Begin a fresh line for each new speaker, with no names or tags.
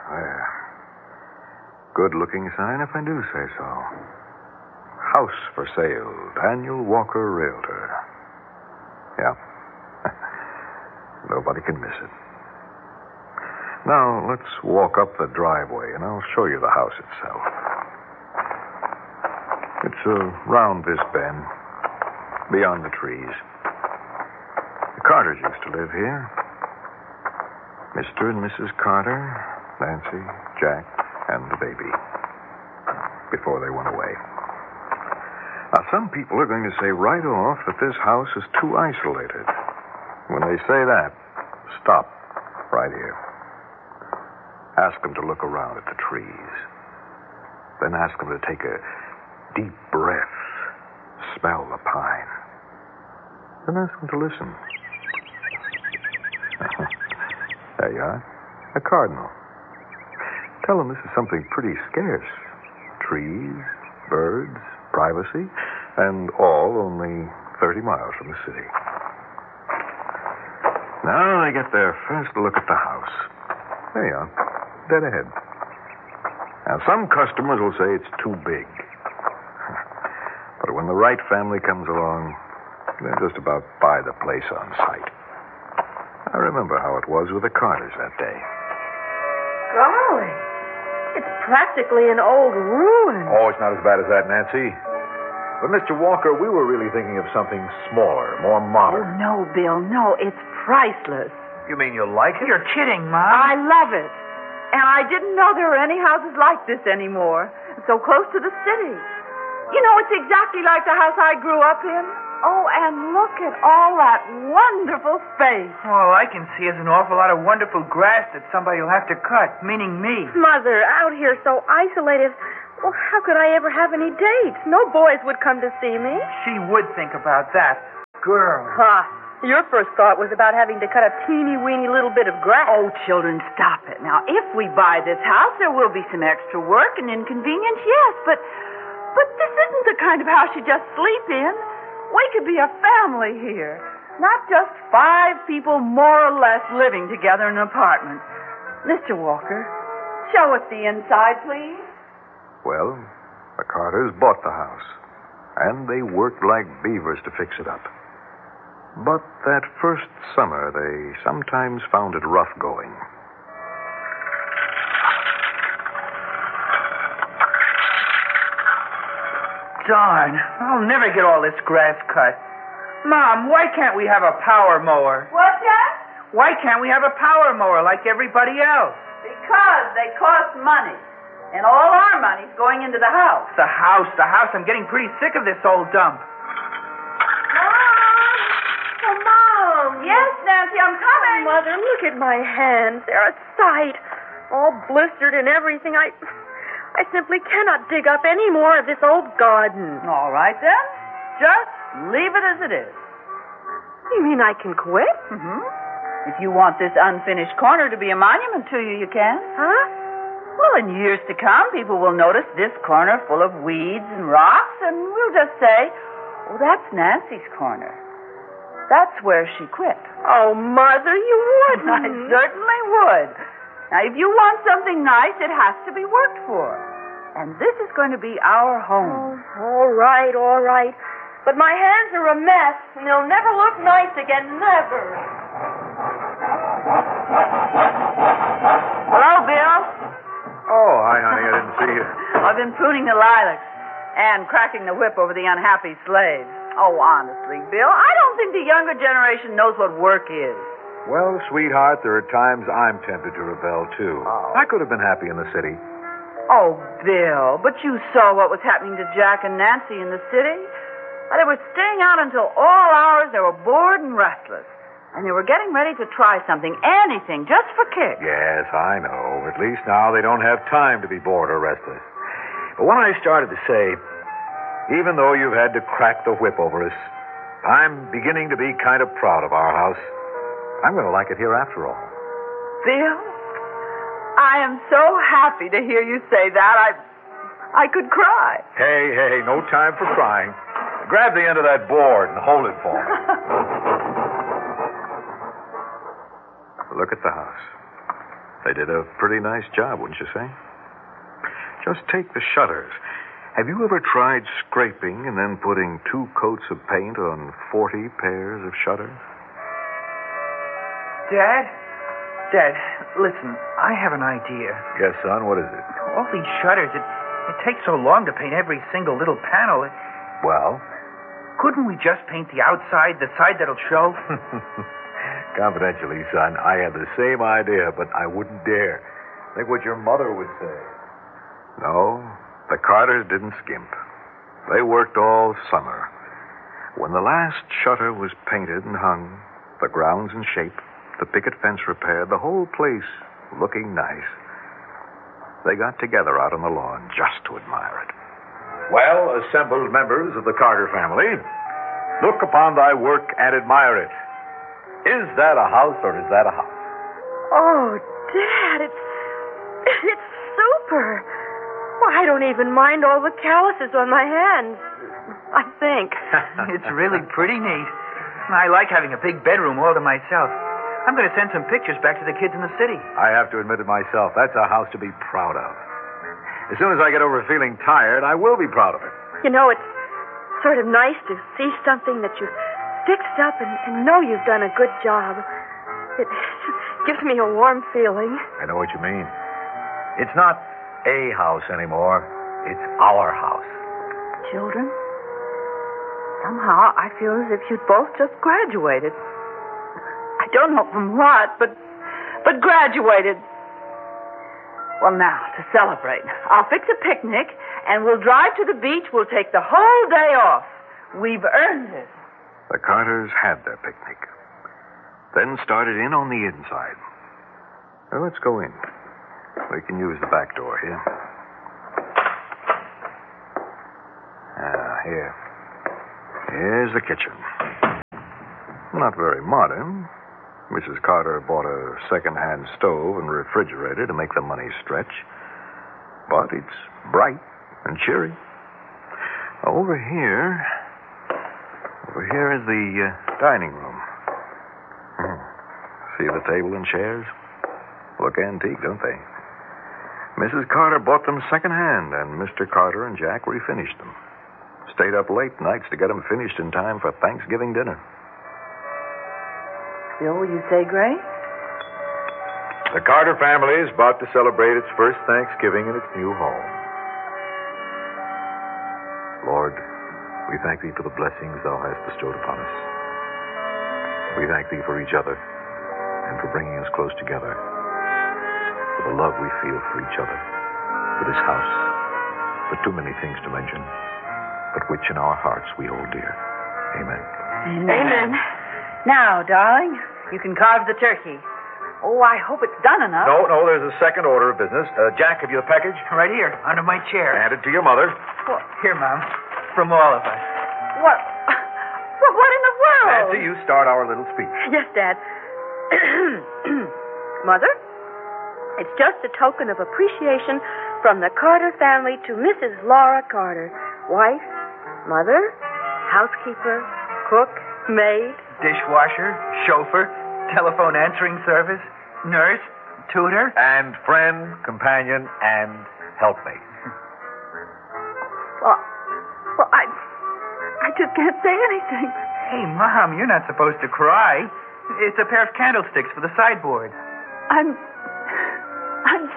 There. Good-looking sign, if I do say so. House for sale. Daniel Walker, Realtor. Yeah. Nobody can miss it. Now, let's walk up the driveway, and I'll show you the house itself. It's around this bend, beyond the trees. The Carters used to live here. Mr. and Mrs. Carter, Nancy, Jack, and the baby. Before they went away. Now, some people are going to say right off that this house is too isolated. When they say that, stop right here. Ask them to look around at the trees. Then ask them to take a deep breath. Smell the pine. Then ask them to listen. There you are. A cardinal. Tell them this is something pretty scarce. Trees, birds, privacy, and all only 30 miles from the city. Now they get their first look at the house. There you are. Dead ahead. Now, some customers will say it's too big. But when the right family comes along, they'll just about buy the place on sight. I remember how it was with the Carters that day.
Golly. It's practically an old ruin.
Oh, it's not as bad as that, Nancy. But, Mr. Walker, we were really thinking of something smaller, more
Oh,
modern.
no, Bill, no. It's priceless.
You mean you like it?
You're kidding, Mom.
I love it. And I didn't know there were any houses like this anymore. So close to the city. You know, it's exactly like the house I grew up in. Oh, and look at all that wonderful space.
All I can see is an awful lot of wonderful grass that somebody will have to cut, meaning me.
Mother, out here so isolated. Well, how could I ever have any dates? No boys would come to see me.
She would think about that. Girl.
Ha! Your first thought was about having to cut a teeny-weeny little bit of grass.
Oh, children, stop it. Now, if we buy this house, there will be some extra work and inconvenience, yes, but this isn't the kind of house you just sleep in. We could be a family here. Not just 5 people more or less living together in an apartment. Mr. Walker, show us the inside, please.
Well, the Carters bought the house, and they worked like beavers to fix it up. But that first summer, they sometimes found it rough going.
Darn, I'll never get all this grass cut. Mom, why can't we have a power mower?
What's that?
Why can't we have a power mower like everybody else?
Because they cost money. And all our money's going into the house.
The house. I'm getting pretty sick of this old dump.
Oh, Mom!
Yes, Nancy, I'm coming.
Mother, look at my hands. They're a sight. All blistered and everything. I simply cannot dig up any more of this old garden.
All right, then. Just leave it as it is.
You mean I can quit?
Mm-hmm. If you want this unfinished corner to be a monument to you, you can.
Huh?
Well, in years to come, people will notice this corner full of weeds and rocks, and we'll just say, oh, that's Nancy's corner. That's where she quit.
Oh, Mother, you wouldn't.
I certainly would. Now, if you want something nice, it has to be worked for. And this is going to be our home.
Oh, all right. But my hands are a mess, and they'll never look nice again, never.
Hello, Bill.
Oh, hi, honey. I didn't see you.
I've been pruning the lilacs and cracking the whip over the unhappy slaves. Oh, honestly, Bill, I don't think the younger generation knows what work is.
Well, sweetheart, there are times I'm tempted to rebel, too.
Oh.
I could have been happy in the city.
Oh, Bill, but you saw what was happening to Jack and Nancy in the city. They were staying out until all hours. They were bored and restless. And they were getting ready to try something, anything, just for kicks.
Yes, I know. At least now they don't have time to be bored or restless. But when I started to say, even though you've had to crack the whip over us, I'm beginning to be kind of proud of our house. I'm going to like it here after all.
Bill, I am so happy to hear you say that. I could cry.
Hey, no time for crying. Grab the end of that board and hold it for me.
Look at the house. They did a pretty nice job, wouldn't you say? Just take the shutters. Have you ever tried scraping and then putting 2 coats of paint on 40 pairs of shutters?
Dad, listen, I have an idea.
Yes, son, what is it?
All these shutters, it takes so long to paint every single little panel.
Well?
Couldn't we just paint the outside, the side that'll show?
Confidentially, son, I had the same idea, but I wouldn't dare. Think what your mother would say.
No, the Carters didn't skimp. They worked all summer. When the last shutter was painted and hung, the grounds in shape, the picket fence repaired, the whole place looking nice, they got together out on the lawn just to admire it.
Well, assembled members of the Carter family, look upon thy work and admire it. Is that a house or is that a house?
Oh, Dad, it's super. Well, I don't even mind all the calluses on my hands, I think.
It's really pretty neat. I like having a big bedroom all to myself. I'm going to send some pictures back to the kids in the city.
I have to admit it myself. That's a house to be proud of. As soon as I get over feeling tired, I will be proud of it.
You know, it's sort of nice to see something that you've fixed up and know you've done a good job. It gives me a warm feeling.
I know what you mean. It's not a house anymore. It's our house.
Children, somehow I feel as if you'd both just graduated. I don't know from what, but graduated. Well, now, to celebrate, I'll fix a picnic, and we'll drive to the beach. We'll take the whole day off. We've earned it.
The Carters had their picnic, then started in on the inside. Well, let's go in. We can use the back door here. Here. Here's the kitchen. Not very modern. Mrs. Carter bought a second-hand stove and refrigerator to make the money stretch. But it's bright and cheery. Over here is the dining room. See the table and chairs? Look antique, don't they? Mrs. Carter bought them second-hand, and Mr. Carter and Jack refinished them. Stayed up late nights to get them finished in time for Thanksgiving dinner.
Bill, will you say grace?
The Carter family is about to celebrate its first Thanksgiving in its new home. Lord, we thank thee for the blessings thou hast bestowed upon us. We thank thee for each other and for bringing us close together, for the love we feel for each other, for this house, for too many things to mention, but which in our hearts we hold dear. Amen.
Amen.
Now, darling, you can carve the turkey. Oh, I hope it's done enough.
No, there's a second order of business. Jack, have you the package?
Right here, under my chair.
Hand it to your mother.
Well, here, Mom, from all of us.
What in the world?
Nancy, you start our little speech.
Yes, Dad. Mother, it's just a token of appreciation from the Carter family to Mrs. Laura Carter, wife, mother, housekeeper, cook, maid,
Dishwasher, chauffeur, telephone answering service, nurse, tutor.
And friend, companion, and helpmate.
Well, I just can't say anything.
Hey, Mom, you're not supposed to cry. It's a pair of candlesticks for the sideboard.
I'm